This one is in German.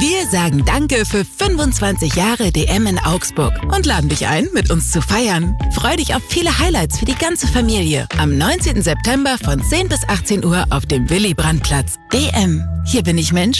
Wir sagen Danke für 25 Jahre DM in Augsburg und laden dich ein, mit uns zu feiern. Freu dich auf viele Highlights für die ganze Familie. Am 19. September von 10 bis 18 Uhr auf dem Willy-Brandt-Platz. DM. Hier bin ich Mensch.